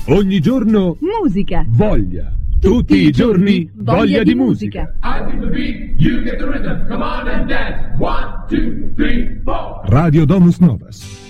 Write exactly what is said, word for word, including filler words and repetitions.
Ogni giorno musica. Voglia. Tutti i giorni voglia di musica. Radio Domus Novas.